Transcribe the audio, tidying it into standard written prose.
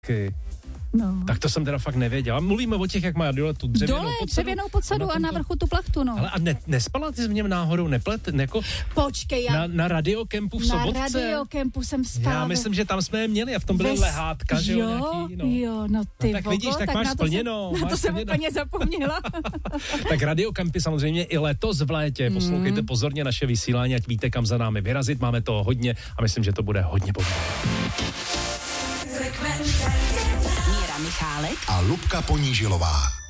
No. Tak to jsem teda fakt nevěděl. Mluvíme o těch, jak má dole tu dřevěnou podsadu a na vrchu tu plachtu, no. Ale a nespala ty jsi v něm náhodou, jako Počkej, na radiokempu v Sobotce? Na radiokempu jsem spala. Já myslím, že tam jsme je měli a v tom byly lehátka, že jo, nějaký, no. Jo, no ty tak vidíš, tak máš splněno. Na to jsem úplně zapomněla. Tak radiokempy samozřejmě i letos v létě. Poslouchejte pozorně naše vysílání, ať víte, kam za námi vyrazit. Máme toho hodně a myslím, že to bude hodně povídat. Míra Michálek a Lubka Ponížilová.